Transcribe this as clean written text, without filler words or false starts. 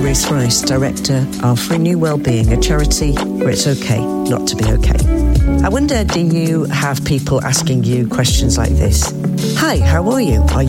Grace Rice, Director of Renew Wellbeing, a charity where it's okay not to be okay. I wonder, do you have people asking you questions like this? Hi, how are you? Are